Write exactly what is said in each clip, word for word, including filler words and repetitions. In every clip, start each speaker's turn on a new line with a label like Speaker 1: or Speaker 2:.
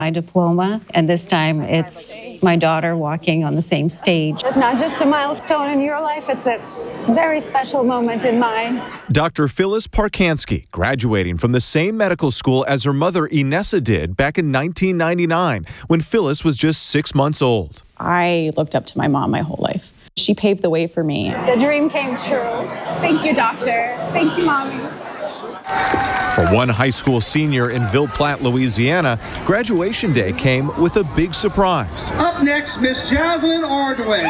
Speaker 1: my diploma, and this time it's my daughter walking on the same stage.
Speaker 2: It's not just a milestone in your life, it's a very special moment in mine.
Speaker 3: Doctor Phyllis Parkansky, graduating from the same medical school as her mother Inessa did back in nineteen ninety-nine, when Phyllis was just six months old.
Speaker 4: I looked up to my mom my whole life. She paved the way for me.
Speaker 2: The dream came true.
Speaker 5: Thank you, doctor. Thank you, Mommy.
Speaker 3: For one high school senior in Ville Platte, Louisiana, graduation day came with a big surprise.
Speaker 6: Up next, Miss Jaslyn Ardoin.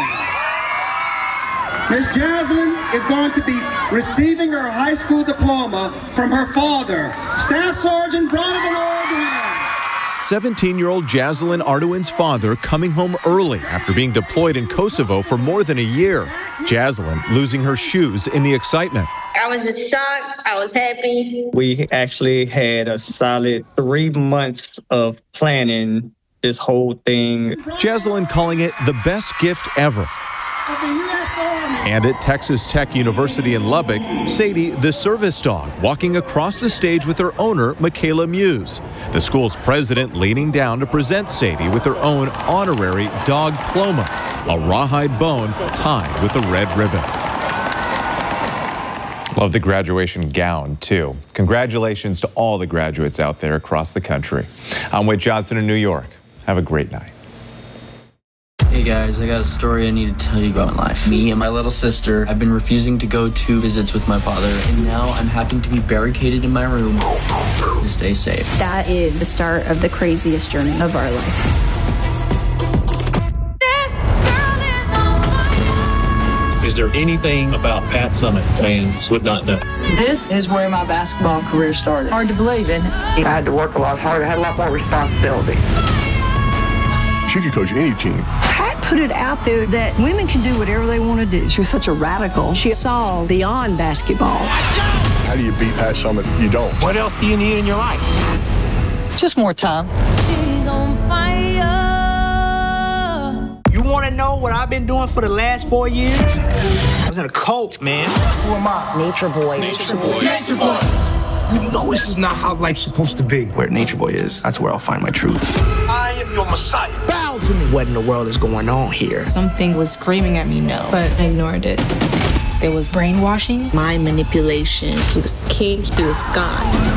Speaker 6: Miss Jaslyn is going to be receiving her high school diploma from her father, Staff Sergeant Donovan Ardoin.
Speaker 3: seventeen-year-old Jaslyn Ardoin's father coming home early after being deployed in Kosovo for more than a year. Jaslyn losing her shoes in the excitement.
Speaker 7: I was just shocked. I was happy.
Speaker 8: We actually had a solid three months of planning this whole thing.
Speaker 3: Jaslyn calling it the best gift ever. And at Texas Tech University in Lubbock, Sadie, the service dog, walking across the stage with her owner, Michaela Muse. The school's president leaning down to present Sadie with her own honorary dog diploma, a rawhide bone tied with a red ribbon. Love the graduation gown, too. Congratulations to all the graduates out there across the country. I'm Wade Johnson in New York. Have a great night.
Speaker 9: Hey guys, I got a story I need to tell you about my life. Me and my little sister have been refusing to go to visits with my father, and now I'm having to be barricaded in my room to stay safe.
Speaker 10: That is the start of the craziest journey of our life.
Speaker 11: Is there anything about Pat Summitt fans would not know?
Speaker 12: This is where my basketball career started. Hard to believe, isn't it?
Speaker 13: I had to work a lot harder, had a lot more responsibility.
Speaker 14: She could coach any team.
Speaker 12: Pat put it out there that women can do whatever they want to do. She was such a radical. She saw beyond basketball.
Speaker 14: How do you beat Pat Summitt? You don't.
Speaker 11: What else do you need in your life?
Speaker 12: Just more time.
Speaker 15: She's on fire.
Speaker 16: You want to know what I've been doing for the last four years? I was in a cult, man.
Speaker 17: Who am I? Nature Boy.
Speaker 11: Nature Boy. Nature Boy.
Speaker 17: You know this is not how life's supposed to be.
Speaker 9: Where Nature Boy is, that's where I'll find my truth.
Speaker 14: I am your Messiah.
Speaker 16: Bow to me. What in the world is going on here?
Speaker 18: Something was screaming at me no, but I ignored it. There was brainwashing, mind manipulation. He was king, he was God.